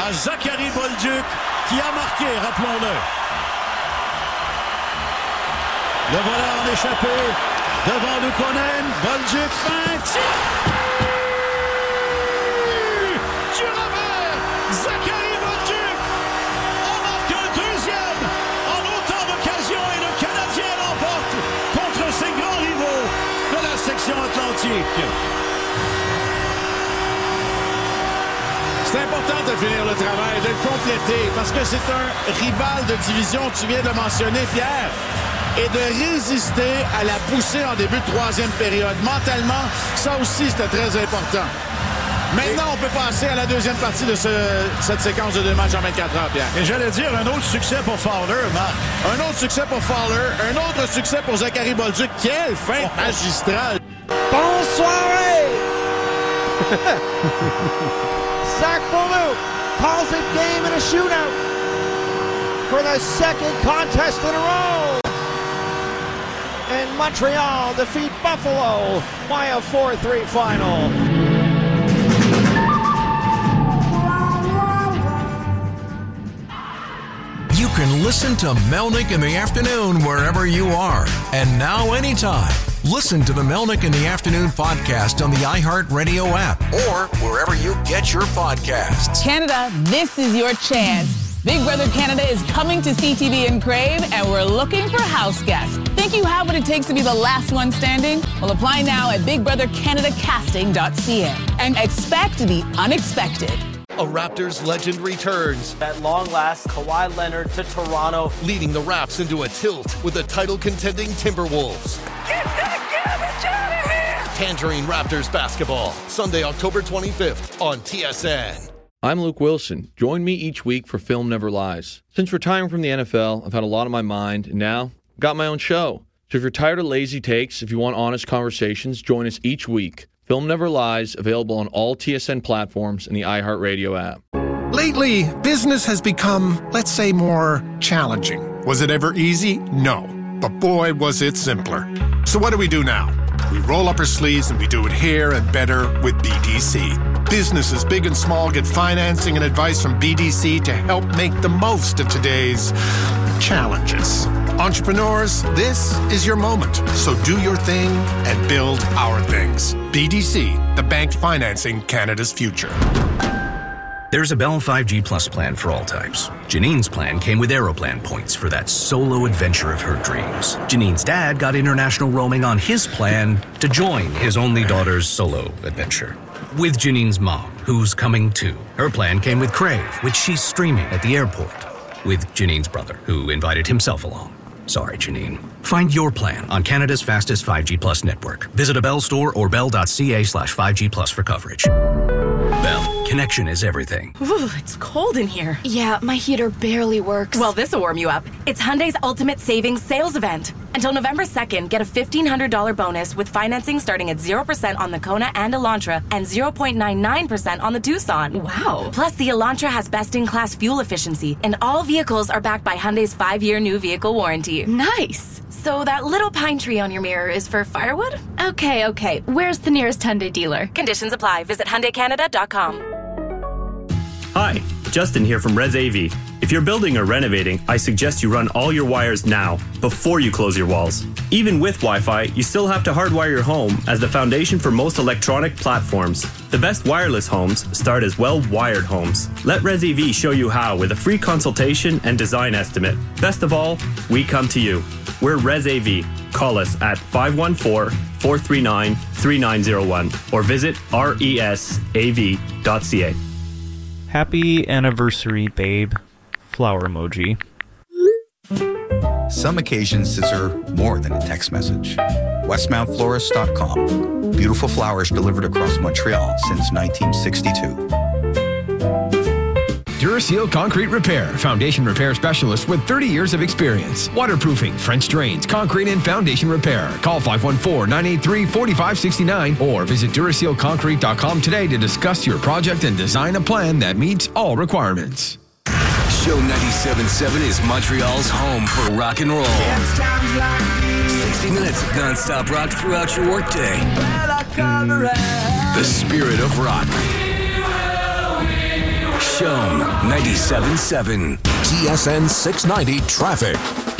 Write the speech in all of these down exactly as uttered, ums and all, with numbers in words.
à Zachary Bolduc qui a marqué, rappelons-le. Le voilà en échappé devant Luukkonen. Bolduc feinte. Du revers, Zachary Bolduc en marque un deuxième en autant d'occasions et le Canadien l'emporte contre ses grands rivaux de la section Atlantique. C'est important de finir le travail, de le compléter, parce que c'est un rival de division, tu viens de le mentionner, Pierre, et de résister à la poussée en début de troisième période. Mentalement, ça aussi, c'était très important. Maintenant, on peut passer à la deuxième partie de ce, cette séquence de deux matchs en vingt-quatre heures, Pierre. Et j'allais dire un autre succès pour Fowler, Marc. Un autre succès pour Fowler, un autre succès pour Zachary Bolduc. Quelle fin oh. magistrale! Bonsoir! Zach Bolduc calls it game in a shootout for the second contest in a row. And Montreal defeat Buffalo by a four three final. You can listen to Melnick in the Afternoon wherever you are. And now anytime. Listen to the Melnick in the Afternoon podcast on the iHeartRadio app or wherever you get your podcasts. Canada, this is your chance. Big Brother Canada is coming to C T V and Crave, and we're looking for house guests. Think you have what it takes to be the last one standing? Well, apply now at big brother canada casting dot c a and expect the unexpected. A Raptors legend returns. At long last, Kawhi Leonard to Toronto. Leading the Raps into a tilt with the title-contending Timberwolves. Get that garbage out of here! Tangerine Raptors basketball, Sunday, October twenty-fifth on T S N. I'm Luke Wilson. Join me each week for Film Never Lies. Since retiring from the N F L, I've had a lot on my mind, and now I've got my own show. So if you're tired of lazy takes, if you want honest conversations, join us each week. Film Never Lies, available on all T S N platforms and the iHeartRadio app. Lately, business has become, let's say, more challenging. Was it ever easy? No. But boy, was it simpler. So what do we do now? We roll up our sleeves and we do it here and better with B D C. Businesses big and small get financing and advice from B D C to help make the most of today's challenges. Entrepreneurs, this is your moment. So do your thing and build our things. B D C, the bank financing Canada's future. There's a Bell five G Plus plan for all types. Janine's plan came with Aeroplan points for that solo adventure of her dreams. Janine's dad got international roaming on his plan to join his only daughter's solo adventure. With Janine's mom, who's coming too. Her plan came with Crave, which she's streaming at the airport. With Janine's brother, who invited himself along. Sorry, Janine. Find your plan on Canada's fastest five G Plus network. Visit a Bell store or bell.ca slash 5G Plus for coverage. Bell, connection is everything. Ooh, it's cold in here. Yeah, my heater barely works. Well, this'll warm you up. It's Hyundai's Ultimate Savings Sales Event. Until November second, get a fifteen hundred dollars bonus with financing starting at zero percent on the Kona and Elantra and zero point nine nine percent on the Tucson. Wow. Plus, the Elantra has best-in-class fuel efficiency, and all vehicles are backed by Hyundai's five-year new vehicle warranty. Nice. So that little pine tree on your mirror is for firewood? Okay, okay. Where's the nearest Hyundai dealer? Conditions apply. Visit Hyundai Canada dot com. Hi, Justin here from Res A V. If you're building or renovating, I suggest you run all your wires now, before you close your walls. Even with Wi-Fi, you still have to hardwire your home as the foundation for most electronic platforms. The best wireless homes start as well-wired homes. Let Res A V show you how with a free consultation and design estimate. Best of all, we come to you. We're Res A V. Call us at five one four, four three nine, three nine zero one or visit R E S A V dot C A. Happy anniversary, babe. Flower emoji. Some occasions deserve more than a text message. Westmount Florist dot com. Beautiful flowers delivered across Montreal since nineteen sixty-two. Duraseal Concrete Repair, foundation repair specialist with thirty years of experience. Waterproofing, French drains, concrete and foundation repair. Call five one four, nine eight three, four five six nine or visit Duraseal Concrete dot com today to discuss your project and design a plan that meets all requirements. Show ninety-seven point seven is Montreal's home for rock and roll. sixty minutes of non-stop rock throughout your workday. The spirit of rock. Chum ninety-seven point seven. T S N six ninety traffic.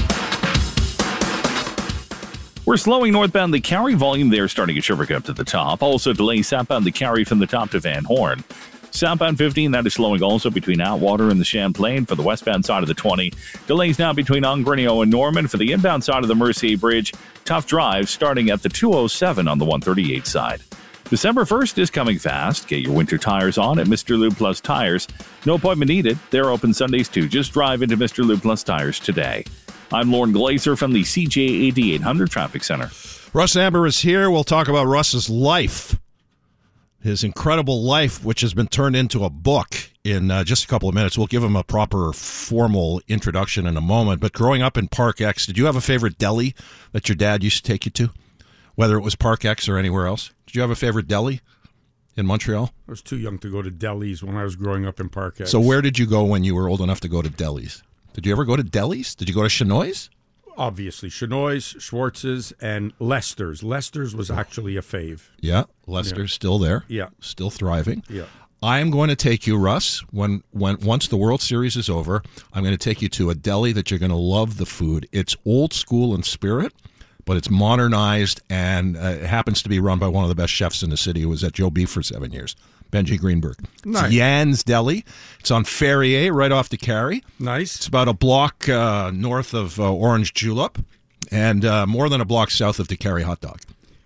We're slowing northbound the Cary volume there, starting at Sugarcup to the top. Also delays southbound the Cary from the top to Van Horn. Southbound fifteen, that is slowing also between Atwater and the Champlain for the westbound side of the twenty. Delays now between Ongrinio and Norman for the inbound side of the Mercier Bridge. Tough drive starting at the two oh seven on the one thirty-eight side. December first is coming fast. Get your winter tires on at Mister Lube Plus Tires. No appointment needed. They're open Sundays too. Just drive into Mister Lube Plus Tires today. I'm Lauren Glazer from the C J eighty-eight hundred Traffic Center. Russ Amber is here. We'll talk about Russ's life, his incredible life, which has been turned into a book in uh, just a couple of minutes. We'll give him a proper formal introduction in a moment. But growing up in Park X, did you have a favorite deli that your dad used to take you to, whether it was Park X or anywhere else? Did you have a favorite deli in Montreal? I was too young to go to delis when I was growing up in Park X. So where did you go when you were old enough to go to delis? Did you ever go to delis? Did you go to Chenoy's? Obviously, Chenoy's, Schwartz's, and Lester's. Lester's was actually a fave. Yeah, Lester's yeah. still there. Yeah. Still thriving. Yeah. I am going to take you, Russ, when, when once the World Series is over, I'm going to take you to a deli that you're going to love the food. It's old school in spirit, but it's modernized, and uh, it happens to be run by one of the best chefs in the city who was at Joe Beef for seven years. Benji Greenberg. Nice. It's Yan's Deli. It's on Ferrier, right off the Cary. Nice. It's about a block uh, north of uh, Orange Julep, and uh, more than a block south of the Cary Hot Dog.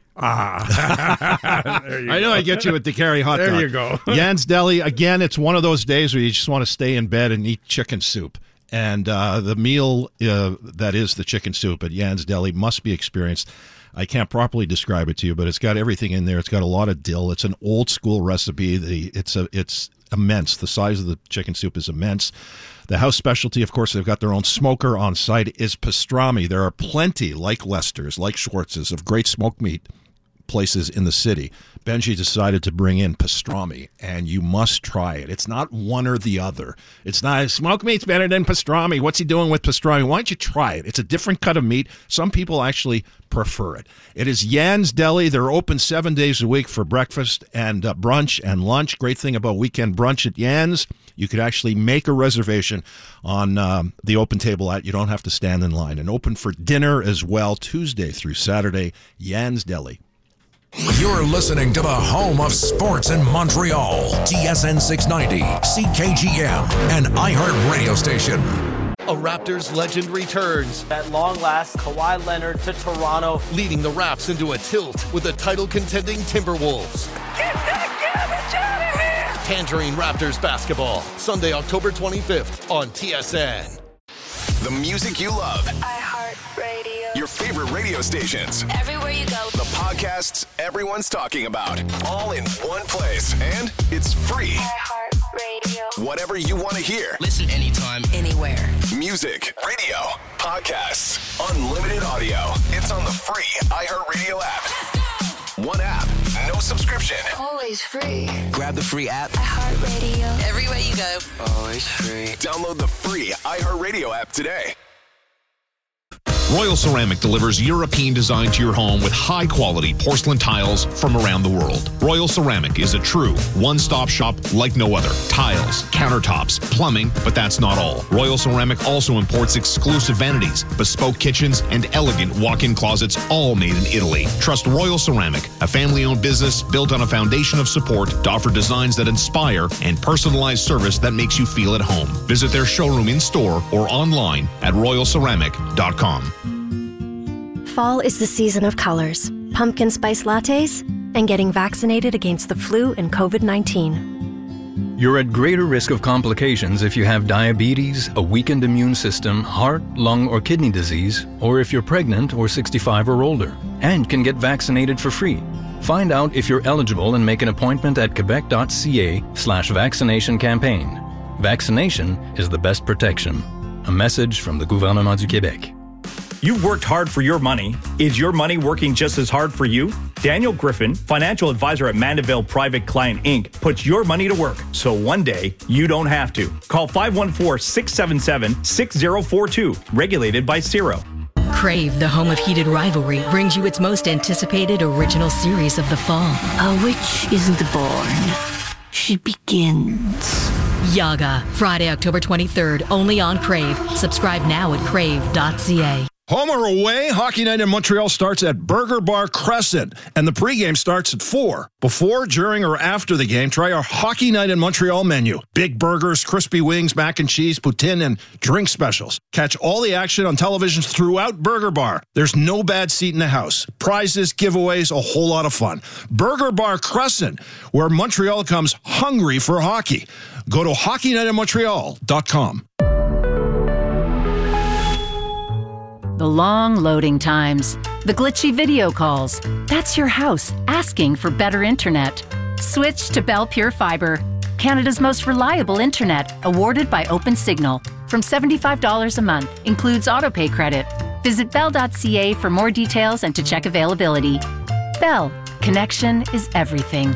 Ah. There you I know go. I get you with the Cary Hot there Dog. There you go. Yan's Deli, again, it's one of those days where you just want to stay in bed and eat chicken soup. And uh, the meal uh, that is the chicken soup at Yan's Deli must be experienced. I can't properly describe it to you, but it's got everything in there. It's got a lot of dill. It's an old school recipe. The it's a it's immense. The size of the chicken soup is immense. The house specialty, of course, they've got their own smoker on site, is pastrami. There are plenty, like Lester's, like Schwartz's, of great smoked meat places in the city. Benji decided to bring in pastrami, and you must try it. It's not one or the other. It's not smoked meat's better than pastrami. What's he doing with pastrami? Why don't you try it? It's a different cut of meat. Some people actually prefer it. It is Yan's Deli. They're open seven days a week for breakfast and uh, brunch and lunch. Great thing about weekend brunch at Yan's, you could actually make a reservation on um, the open table at. You don't have to stand in line. And open for dinner as well, Tuesday through Saturday, Yan's Deli. You're listening to the home of sports in Montreal. T S N six ninety, C K G M, and iHeart radio station. A Raptors legend returns. At long last, Kawhi Leonard to Toronto. Leading the Raps into a tilt with the title-contending Timberwolves. Get that garbage out of here! Tangerine Raptors basketball, Sunday, October twenty-fifth on T S N. The music you love. iHeartRadio. Your favorite radio stations. Everywhere you go. The podcasts everyone's talking about. All in one place. And it's free. iHeartRadio. Whatever you want to hear. Listen anytime, anywhere. Music, radio, podcasts, unlimited audio. It's on the free iHeartRadio app. One app, no subscription. Always free. Grab the free app. iHeartRadio. Everywhere you go. Always free. Download the free iHeartRadio app today. Royal Ceramic delivers European design to your home with high-quality porcelain tiles from around the world. Royal Ceramic is a true one-stop shop like no other. Tiles, countertops, plumbing, but that's not all. Royal Ceramic also imports exclusive vanities, bespoke kitchens, and elegant walk-in closets, all made in Italy. Trust Royal Ceramic, a family-owned business built on a foundation of support to offer designs that inspire and personalized service that makes you feel at home. Visit their showroom in-store or online at royal ceramic dot com. Fall is the season of colors, pumpkin spice lattes, and getting vaccinated against the flu and covid nineteen. You're at greater risk of complications if you have diabetes, a weakened immune system, heart, lung, or kidney disease, or if you're pregnant or sixty-five or older, and can get vaccinated for free. Find out if you're eligible and make an appointment at quebec.ca slash vaccination campaign. Vaccination is the best protection. A message from the Gouvernement du Québec. You've worked hard for your money. Is your money working just as hard for you? Daniel Griffin, financial advisor at Mandeville Private Client Incorporated, puts your money to work so one day you don't have to. Call five one four, six seven seven, six zero four two, regulated by CIRO. Crave, the home of heated rivalry, brings you its most anticipated original series of the fall. A witch isn't born. She begins. Yaga, Friday, October twenty-third, only on Crave. Subscribe now at crave dot c a. Home or away, Hockey Night in Montreal starts at Burger Bar Crescent, and the pregame starts at four. Before, during, or after the game, try our Hockey Night in Montreal menu. Big burgers, crispy wings, mac and cheese, poutine, and drink specials. Catch all the action on television throughout Burger Bar. There's no bad seat in the house. Prizes, giveaways, a whole lot of fun. Burger Bar Crescent, where Montreal comes hungry for hockey. Go to hockey night in montreal dot com. The long loading times, the glitchy video calls. That's your house asking for better internet. Switch to Bell Pure Fiber, Canada's most reliable internet, awarded by OpenSignal. From seventy-five dollars a month, includes autopay credit. Visit bell dot c a for more details and to check availability. Bell, connection is everything.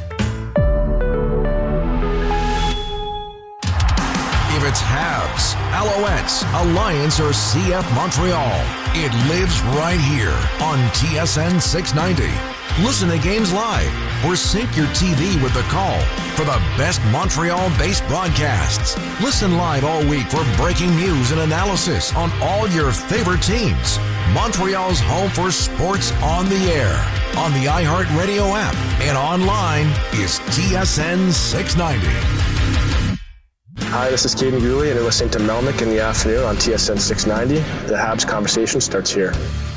If it's Habs, Alouettes, Alliance, or C F Montreal, it lives right here on T S N six ninety. Listen to games live or sync your T V with the call for the best Montreal-based broadcasts. Listen live all week for breaking news and analysis on all your favorite teams. Montreal's home for sports on the air, on the iHeartRadio app, and online is T S N six ninety. Hi, this is Caden Gooley, and you're listening to Melnick in the Afternoon on T S N six ninety. The Habs conversation starts here.